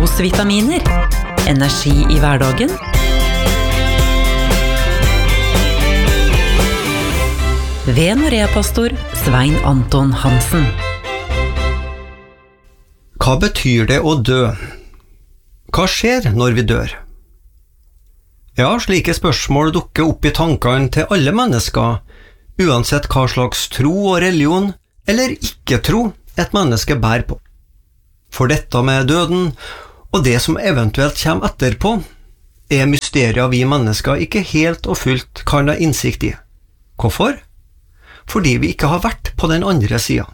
Trosvitaminer. Energi i hverdagen. Ved Norea-pastor Svein Anton Hansen. Hva betyr det å dø? Hva skjer når vi dør? Ja, slike spørsmål dukker opp i tankene til alle mennesker, uansett hva slags tro og religion eller ikke-tro et menneske bærer på. For dette med døden, og det som eventuelt kommer etterpå, er mysterier vi mennesker ikke helt og fullt kan ha innsikt i. Hvorfor? Fordi vi ikke har vært på den andre siden.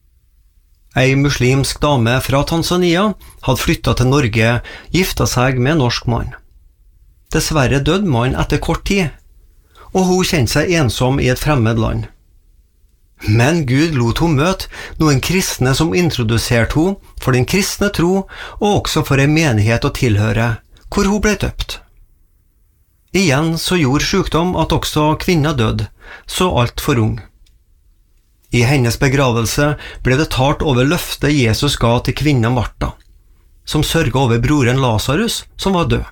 Ei muslimsk dame fra Tanzania hadde flyttet til Norge, giftet seg med en norsk mann. Dessverre døde mannen etter kort tid, og hun kjente seg ensom i et fremmed land. Men Gud lot hun møte noen kristne som introduserte hun for den kristne tro, og også for en menighet å tilhøre, hvor hun ble døpt. Igjen så gjorde sykdom at også kvinner døde, så alt for ung. I hennes begravelse ble det talt over løftet Jesus ga til kvinnen Martha, som sørget over broren Lazarus, som var død.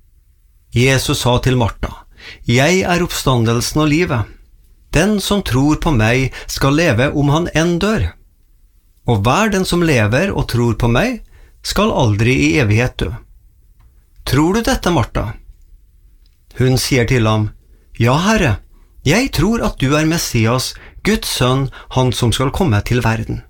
Jesus sa til Martha, «Jeg er oppstandelsen og livet. Den som tror på meg skal leve om han enn dør. Og hver den som lever og tror på meg skal aldri i evighet dø. Tror du dette, Martha?» Hun sier til ham, «Ja, Herre, jeg tror at du er Messias, Guds sønn, han som skal komme til verden.»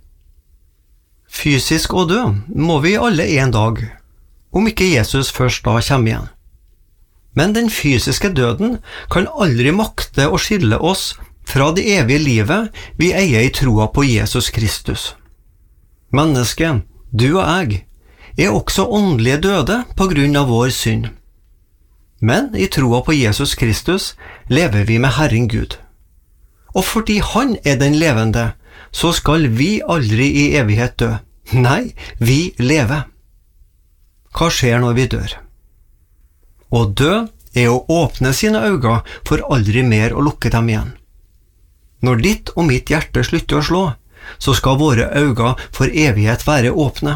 Fysisk å dø må vi alle en dag, om ikke Jesus først da kommer igjen. Men den fysiske døden kan aldri makte å skille oss fra det evige livet vi eier i troa på Jesus Kristus. Mennesket, du og jeg, er også åndelige døde på grunn av vår synd. Men i troa på Jesus Kristus lever vi med Herren Gud. Og fordi Han er den levende, så skal vi aldri i evighet dø. Nei, vi lever. Hva skjer når vi dør? Å dø er å åpne sine øyne for aldri mer å lukke dem igjen. Når ditt og mitt hjerte slutter å slå, så skal våre øyne for evighet være åpne.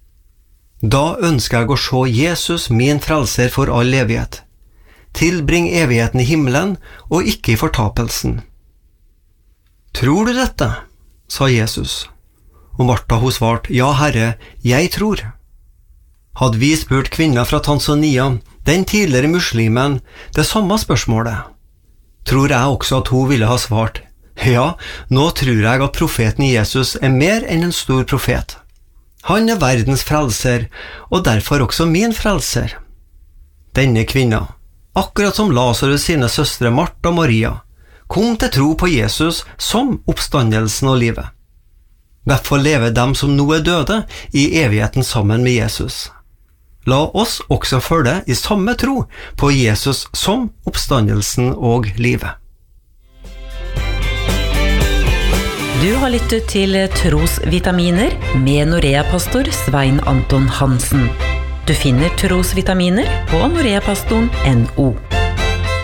Da ønsker jeg å se Jesus, min frelser for all evighet. Tilbring evigheten i himmelen og ikke i fortapelsen. «Tror du dette?» sa Jesus. Og Martha hun svarte, «Ja, Herre, jeg tror.» Hadde vi spurt kvinner fra Tanzania, den tidligere muslimen, det samme spørsmålet, tror jeg også at hun ville ha svart, «Ja, nå tror jeg at profeten Jesus er mer enn en stor profet. Han er verdens frelser, og derfor også min frelser.» Denne kvinna, akkurat som Lazarus sine søstre Martha og Maria, kom til tro på Jesus som oppstandelsen og livet. Derfor lever dem som nå er døde i evigheten sammen med Jesus. La oss også følge i samme tro på Jesus som oppstandelsen og livet. Du har lyttet til Trosvitaminer med Norea-pastor Svein Anton Hansen. Du finner Trosvitaminer på noreapastoren.no.